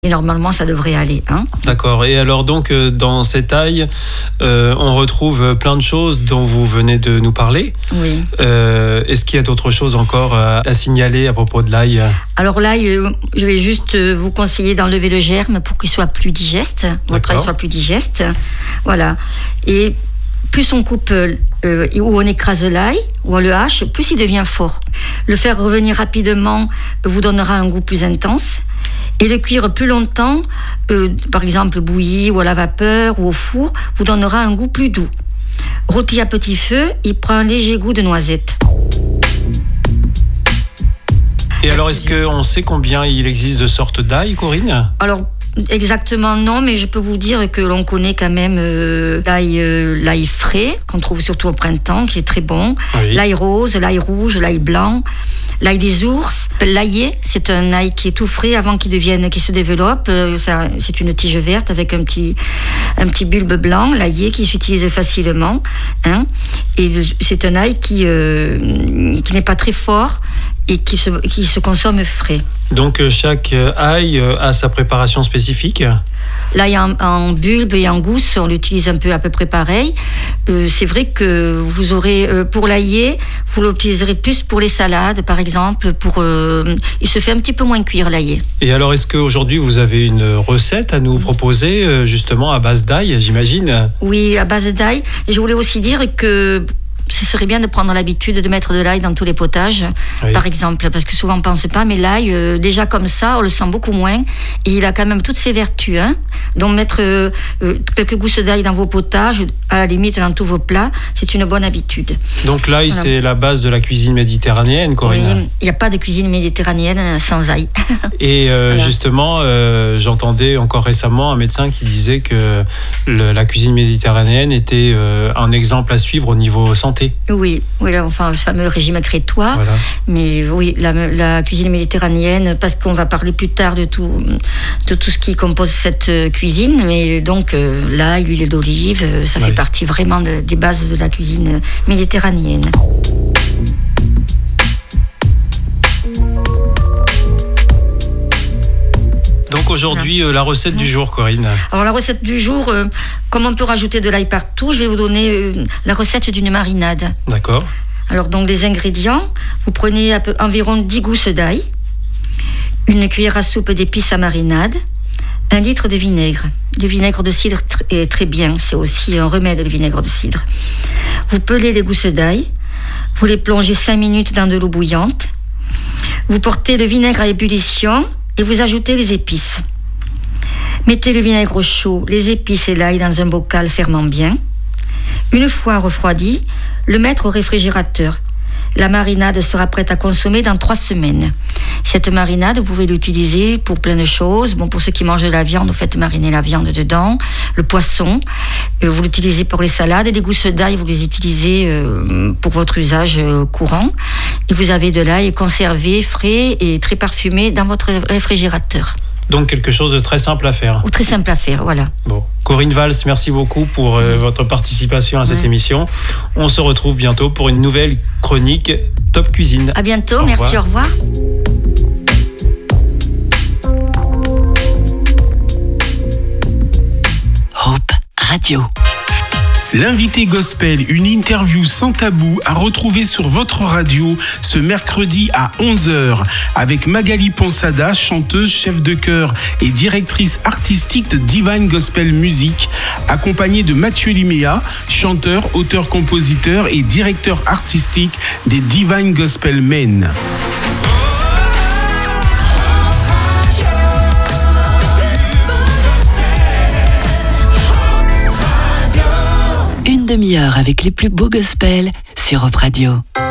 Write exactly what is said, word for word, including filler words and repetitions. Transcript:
Et normalement, ça devrait aller. Hein. D'accord. Et alors donc, euh, dans cette ail, euh, on retrouve plein de choses dont vous venez de nous parler. Oui. Euh, est-ce qu'il y a d'autres choses encore à, à signaler à propos de l'ail ? Alors l'ail, euh, je vais juste euh, vous conseiller d'enlever le germe pour qu'il soit plus digeste. Votre ail soit plus digeste. Voilà. Et plus on coupe euh, ou on écrase l'ail, ou on le hache, plus il devient fort. Le faire revenir rapidement vous donnera un goût plus intense. Et le cuire plus longtemps, euh, par exemple bouilli ou à la vapeur ou au four, vous donnera un goût plus doux. Rôti à petit feu, il prend un léger goût de noisette. Et alors, est-ce qu'on sait combien il existe de sortes d'ail, Corinne ? Alors, exactement non, mais je peux vous dire que l'on connaît quand même euh, l'ail, euh, l'ail frais, qu'on trouve surtout au printemps, qui est très bon. Oui. L'ail rose, l'ail rouge, l'ail blanc, l'ail des ours. L'aillé, c'est un ail qui est tout frais avant qu'il devienne, qu'il se développe. Euh, ça, c'est une tige verte avec un petit, un petit bulbe blanc, l'aillé qui s'utilise facilement. Hein, et c'est un ail qui, euh, qui n'est pas très fort et qui se, qui se consomme frais. Donc chaque ail a sa préparation spécifique ? L'ail en, en bulbe et en gousse, on l'utilise un peu à peu près pareil. Euh, c'est vrai que vous aurez, euh, pour l'aillé, vous l'utiliserez plus pour les salades, par exemple. Pour, euh, il se fait un petit peu moins cuire, l'aillé. Et alors, est-ce qu'aujourd'hui, vous avez une recette à nous proposer, euh, justement, à base d'ail, j'imagine ? Oui, à base d'ail. Et je voulais aussi dire que ce serait bien de prendre l'habitude de mettre de l'ail dans tous les potages, oui. Par exemple, parce que souvent on ne pense pas, mais l'ail, euh, déjà comme ça, on le sent beaucoup moins, et il a quand même toutes ses vertus. Hein. Donc mettre euh, euh, quelques gousses d'ail dans vos potages, à la limite dans tous vos plats, c'est une bonne habitude. Donc l'ail, voilà. C'est la base de la cuisine méditerranéenne, Corinne ? Oui, il n'y a pas de cuisine méditerranéenne sans ail. Et euh, voilà. Justement, euh, j'entendais encore récemment un médecin qui disait que le, la cuisine méditerranéenne était euh, un exemple à suivre au niveau santé. Oui, oui, enfin, ce fameux régime crétois. Voilà. Mais oui, la, la cuisine méditerranéenne, parce qu'on va parler plus tard de tout, de tout ce qui compose cette cuisine. Mais donc, euh, l'ail, l'huile d'olive, ça oui. fait partie vraiment de, des bases de la cuisine méditerranéenne. Donc aujourd'hui, euh, la recette du jour, Corinne. Alors la recette du jour, euh, comme on peut rajouter de l'ail partout, je vais vous donner euh, la recette d'une marinade. D'accord. Alors donc les ingrédients, vous prenez à peu, environ dix gousses d'ail, une cuillère à soupe d'épices à marinade, un litre de vinaigre. Le vinaigre de cidre est très bien, c'est aussi un remède, le vinaigre de cidre. Vous pelez les gousses d'ail, vous les plongez cinq minutes dans de l'eau bouillante, vous portez le vinaigre à ébullition et vous ajoutez les épices. Mettez le vinaigre chaud, les épices et l'ail dans un bocal fermant bien. Une fois refroidi, le mettre au réfrigérateur. La marinade sera prête à consommer dans trois semaines. Cette marinade, vous pouvez l'utiliser pour plein de choses. Bon, pour ceux qui mangent de la viande, vous faites mariner la viande dedans. Le poisson, euh, vous l'utilisez pour les salades. Et les gousses d'ail, vous les utilisez euh, pour votre usage euh, courant. Et vous avez de l'ail conservé, frais et très parfumé dans votre réfrigérateur. Donc quelque chose de très simple à faire. Ou très simple à faire, voilà. Bon. Corinne Valls, merci beaucoup pour euh, votre participation à cette ouais. émission. On se retrouve bientôt pour une nouvelle chronique Top Cuisine. À bientôt, au merci, revoir. Au revoir. Hope Radio. L'invité gospel, une interview sans tabou à retrouver sur votre radio ce mercredi à onze heures avec Magali Ponsada, chanteuse, chef de chœur et directrice artistique de Divine Gospel Music, accompagnée de Mathieu Liméa, chanteur, auteur-compositeur et directeur artistique des Divine Gospel Men. Une demi-heure avec les plus beaux gospels sur Hope Radio.